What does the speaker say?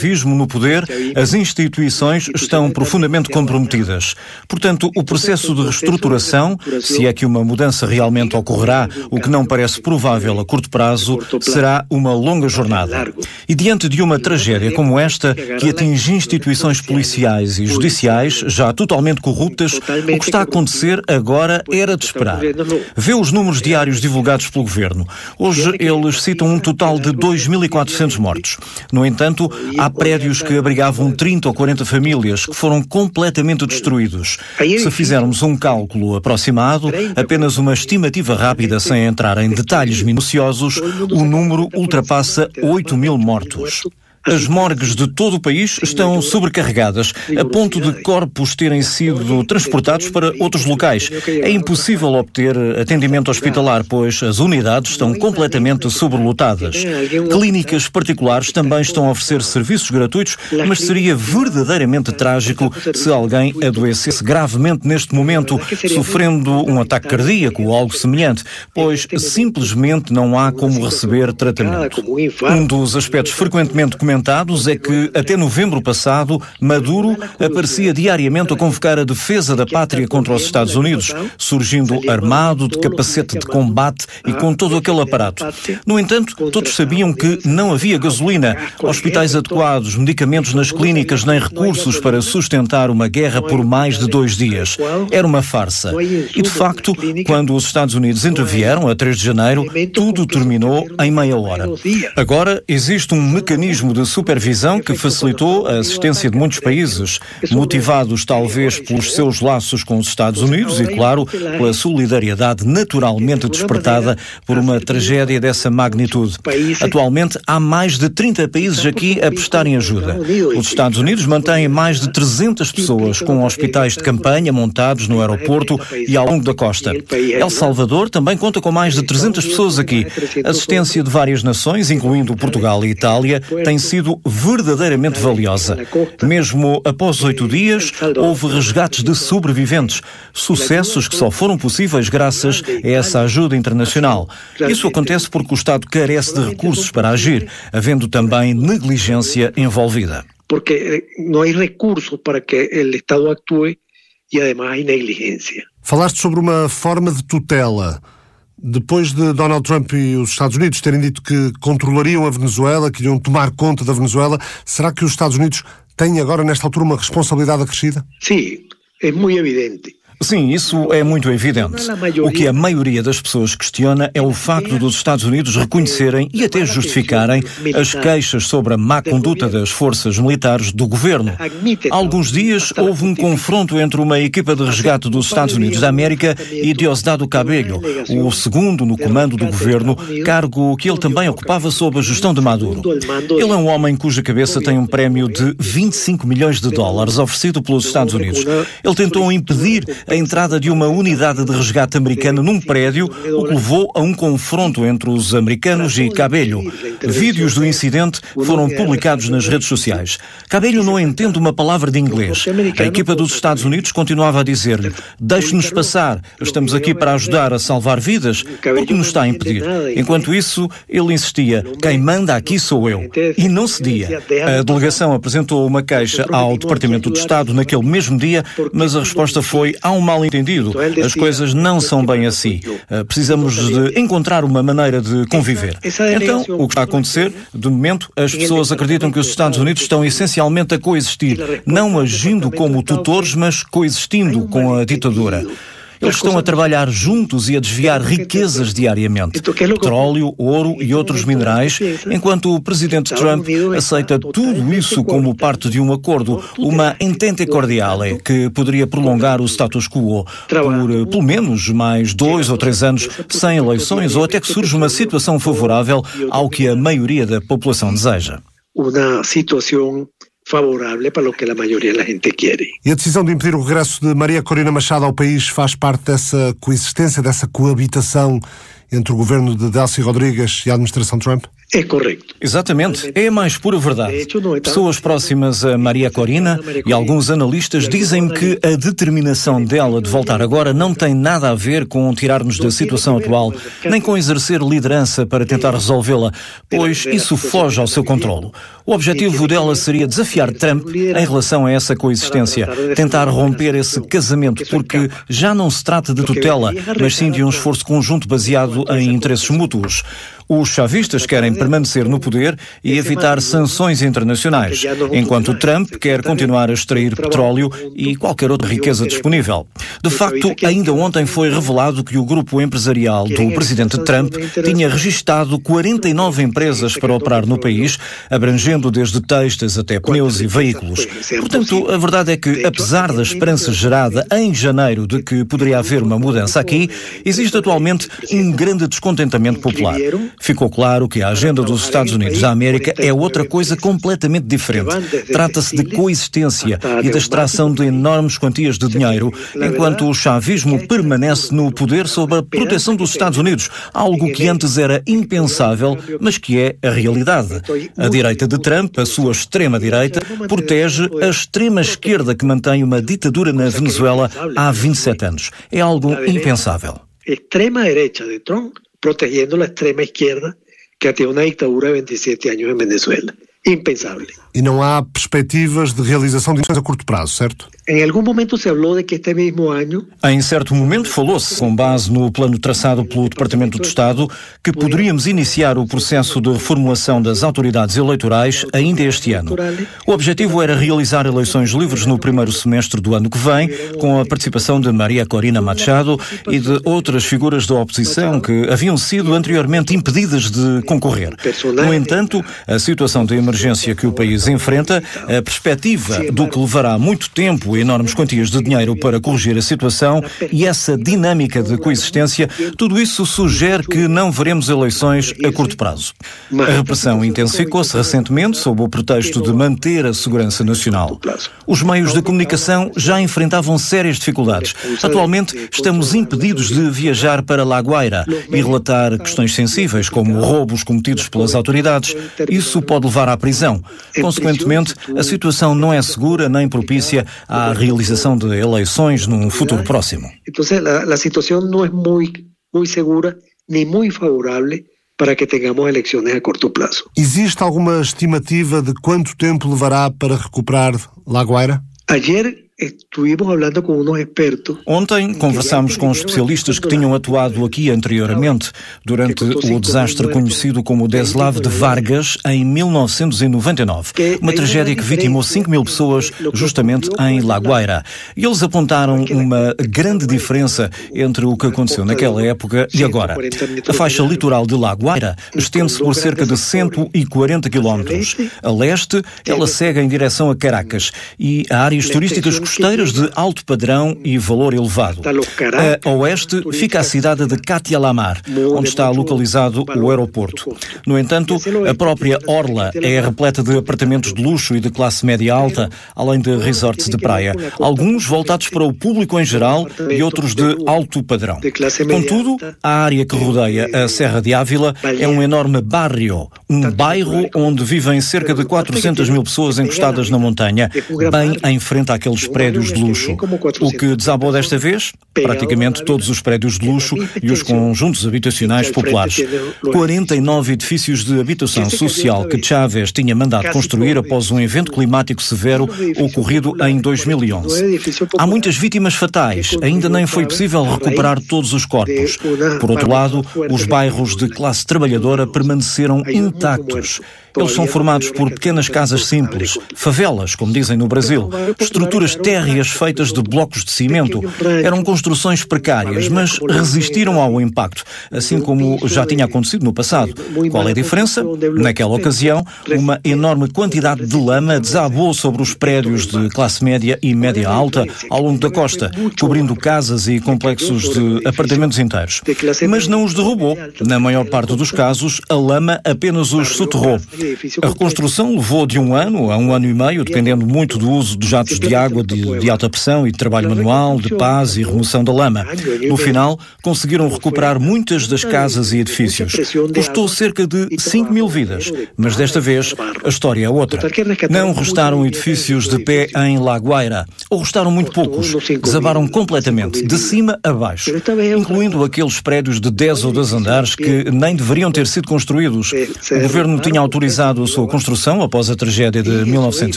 no poder, as instituições estão profundamente comprometidas. Portanto, o processo de reestruturação, se é que uma mudança realmente ocorrerá, o que não parece provável a curto prazo, será uma longa jornada. E diante de uma tragédia como esta, que atinge instituições policiais e judiciais já totalmente corruptas, o que está a acontecer agora era de esperar. Vê os números diários divulgados pelo governo. Hoje eles citam um total de 2.400 mortos. No entanto, há prédios que abrigavam 30 ou 40 famílias que foram completamente destruídos. Se fizermos um cálculo aproximado, apenas uma estimativa rápida sem entrar em detalhes minuciosos, o número ultrapassa 8.000 mortos. As morgues de todo o país estão sobrecarregadas, a ponto de corpos terem sido transportados para outros locais. É impossível obter atendimento hospitalar, pois as unidades estão completamente sobrelotadas. Clínicas particulares também estão a oferecer serviços gratuitos, mas seria verdadeiramente trágico se alguém adoecesse gravemente neste momento, sofrendo um ataque cardíaco ou algo semelhante, pois simplesmente não há como receber tratamento. Um dos aspectos frequentemente comentados é que, até novembro passado, Maduro aparecia diariamente a convocar a defesa da pátria contra os Estados Unidos, surgindo armado, de capacete de combate e com todo aquele aparato. No entanto, todos sabiam que não havia gasolina, hospitais adequados, medicamentos nas clínicas, nem recursos para sustentar uma guerra por mais de 2 dias. Era uma farsa. E, de facto, quando os Estados Unidos intervieram, a 3 de janeiro, tudo terminou em meia hora. Agora, existe um mecanismo de supervisão que facilitou a assistência de muitos países, motivados talvez pelos seus laços com os Estados Unidos e, claro, pela solidariedade naturalmente despertada por uma tragédia dessa magnitude. Atualmente, há mais de 30 países aqui a prestarem ajuda. Os Estados Unidos mantêm mais de 300 pessoas com hospitais de campanha montados no aeroporto e ao longo da costa. El Salvador também conta com mais de 300 pessoas aqui. A assistência de várias nações, incluindo Portugal e Itália, tem sido verdadeiramente valiosa. Mesmo após 8 dias, houve resgates de sobreviventes, sucessos que só foram possíveis graças a essa ajuda internacional. Isso acontece porque o Estado carece de recursos para agir, havendo também negligência envolvida. Porque não há recursos para que o Estado atue e, además, há negligência. Falaste sobre uma forma de tutela. Depois de Donald Trump e os Estados Unidos terem dito que controlariam a Venezuela, que iriam tomar conta da Venezuela, será que os Estados Unidos têm agora, nesta altura, uma responsabilidade acrescida? Sim, é muito evidente. Sim, isso é muito evidente. O que a maioria das pessoas questiona é o facto dos Estados Unidos reconhecerem e até justificarem as queixas sobre a má conduta das forças militares do governo. Há alguns dias houve um confronto entre uma equipa de resgate dos Estados Unidos da América e Diosdado Cabello, o segundo no comando do governo, cargo que ele também ocupava sob a gestão de Maduro. Ele é um homem cuja cabeça tem um prémio de 25 milhões de dólares oferecido pelos Estados Unidos. Ele tentou impedir a entrada de uma unidade de resgate americana num prédio, o que levou a um confronto entre os americanos e Cabello. Vídeos do incidente foram publicados nas redes sociais. Cabello não entende uma palavra de inglês. A equipa dos Estados Unidos continuava a dizer-lhe: deixe-nos passar, estamos aqui para ajudar a salvar vidas, porque nos está a impedir. Enquanto isso, ele insistia: quem manda aqui sou eu. E não cedia. A delegação apresentou uma queixa ao Departamento de Estado naquele mesmo dia, mas a resposta foi: há um mal-entendido. As coisas não são bem assim. Precisamos de encontrar uma maneira de conviver. Então, o que está a acontecer, de momento, as pessoas acreditam que os Estados Unidos estão essencialmente a coexistir, não agindo como tutores, mas coexistindo com a ditadura. Eles estão a trabalhar juntos e a desviar riquezas diariamente, petróleo, ouro e outros minerais, enquanto o presidente Trump aceita tudo isso como parte de um acordo, uma entente cordiale, que poderia prolongar o status quo por pelo menos mais 2 ou 3 anos, sem eleições, ou até que surja uma situação favorável ao que a maioria da população deseja. Uma situação favorável para o que a maioria da gente quer. E a decisão de impedir o regresso de Maria Corina Machado ao país faz parte dessa coexistência, dessa coabitação entre o governo de Delcy Rodrigues e a administração Trump? É correto. Exatamente. É a mais pura verdade. Pessoas próximas a Maria Corina e alguns analistas dizem que a determinação dela de voltar agora não tem nada a ver com tirar-nos da situação atual, nem com exercer liderança para tentar resolvê-la, pois isso foge ao seu controlo. O objetivo dela seria desafiar Trump em relação a essa coexistência, tentar romper esse casamento, porque já não se trata de tutela, mas sim de um esforço conjunto baseado em interesses mútuos. Os chavistas querem permanecer no poder e evitar sanções internacionais, enquanto Trump quer continuar a extrair petróleo e qualquer outra riqueza disponível. De facto, ainda ontem foi revelado que o grupo empresarial do presidente Trump tinha registado 49 empresas para operar no país, abrangendo desde textos até pneus e veículos. Portanto, a verdade é que, apesar da esperança gerada em janeiro de que poderia haver uma mudança aqui, existe atualmente um grande descontentamento popular. Ficou claro que a agenda dos Estados Unidos da América é outra coisa completamente diferente. Trata-se de coexistência e da extração de enormes quantias de dinheiro, enquanto o chavismo permanece no poder sob a proteção dos Estados Unidos, algo que antes era impensável, mas que é a realidade. A direita de Trump, a sua extrema-direita, protege a extrema-esquerda que mantém uma ditadura na Venezuela há 27 anos. É algo impensável. Extrema-direita de Trump protegiendo la extrema izquierda que tiene una dictadura de 27 años en Venezuela. Impensable. E não há perspectivas de realização de eleições a curto prazo, certo? Em algum momento se falou de que este mesmo ano... Em certo momento falou-se, com base no plano traçado pelo Departamento de Estado, que poderíamos iniciar o processo de reformulação das autoridades eleitorais ainda este ano. O objetivo era realizar eleições livres no primeiro semestre do ano que vem, com a participação de Maria Corina Machado e de outras figuras da oposição que haviam sido anteriormente impedidas de concorrer. No entanto, a situação de emergência que o país enfrenta, a perspectiva do que levará muito tempo e enormes quantias de dinheiro para corrigir a situação e essa dinâmica de coexistência, tudo isso sugere que não veremos eleições a curto prazo. A repressão intensificou-se recentemente sob o pretexto de manter a segurança nacional. Os meios de comunicação já enfrentavam sérias dificuldades. Atualmente estamos impedidos de viajar para La Guaira e relatar questões sensíveis como roubos cometidos pelas autoridades. Isso pode levar à prisão. Consequentemente, a situação não é segura nem propícia à realização de eleições num futuro próximo. Então, a situação não é muito segura nem muito favorável para que tenhamos eleições a curto prazo. Existe alguma estimativa de quanto tempo levará para recuperar La Guaira? Ayer estivemos falando com uns expertos. Ontem conversámos com especialistas que tinham atuado aqui anteriormente durante o desastre conhecido como Deslave de Vargas em 1999, uma tragédia que vitimou 5.000 pessoas justamente em La Guaira. E eles apontaram uma grande diferença entre o que aconteceu naquela época e agora. A faixa litoral de La Guaira estende-se por cerca de 140 quilómetros. A leste, ela segue em direção a Caracas e a áreas turísticas costeiras de alto padrão e valor elevado. A oeste fica a cidade de Katia La Mar, onde está localizado o aeroporto. No entanto, a própria orla é repleta de apartamentos de luxo e de classe média alta, além de resorts de praia, alguns voltados para o público em geral e outros de alto padrão. Contudo, a área que rodeia a Serra de Ávila é um enorme barrio, um bairro onde vivem cerca de 400.000 pessoas encostadas na montanha, bem em frente àqueles prédios de luxo. O que desabou desta vez? Praticamente todos os prédios de luxo e os conjuntos habitacionais populares. 49 edifícios de habitação social que Chávez tinha mandado construir após um evento climático severo ocorrido em 2011. Há muitas vítimas fatais, ainda nem foi possível recuperar todos os corpos. Por outro lado, os bairros de classe trabalhadora permaneceram intactos. Eles são formados por pequenas casas simples, favelas, como dizem no Brasil, estruturas térreas feitas de blocos de cimento. Eram construções precárias, mas resistiram ao impacto, assim como já tinha acontecido no passado. Qual é a diferença? Naquela ocasião, uma enorme quantidade de lama desabou sobre os prédios de classe média e média alta ao longo da costa, cobrindo casas e complexos de apartamentos inteiros. Mas não os derrubou. Na maior parte dos casos, a lama apenas os soterrou. A reconstrução levou de 1 ano a 1 ano e meio, dependendo muito do uso de jatos de água de alta pressão e de trabalho manual, de pás e remoção remoção da lama. No final, conseguiram recuperar muitas das casas e edifícios. Custou cerca de 5.000 vidas, mas desta vez a história é outra. Não restaram edifícios de pé em La Guaira, ou restaram muito poucos. Desabaram completamente, de cima a baixo, incluindo aqueles prédios de 10 ou 12 andares que nem deveriam ter sido construídos. O governo tinha autorizado a sua construção após a tragédia de 1900.